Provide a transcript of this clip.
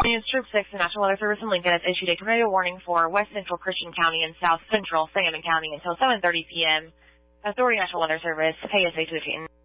News, Troop 6, the National Weather Service in Lincoln has issued a tornado warning for West Central Christian County and South Central Sangamon County until 7:30 p.m. Authority National Weather Service, KSA 215.